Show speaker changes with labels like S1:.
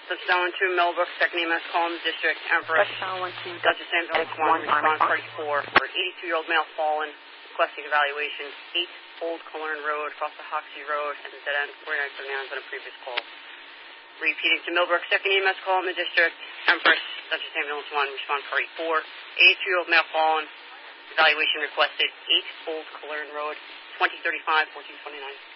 S1: Duchess Allen 2, Millbrook, second EMS call in the district. Empress. Duchess Ambulance 1, response party 4. For an 82-year-old male fallen, requesting evaluation. 8 Old Colern Road, across the Hoxie Road, and the dead end 4979 on a previous call. Repeating to Millbrook, second EMS call in the district. Empress. Duchess Ambulance 1, response party 4. 82-year-old male fallen, evaluation requested. 8 Old Colern Road, 2035, 1429.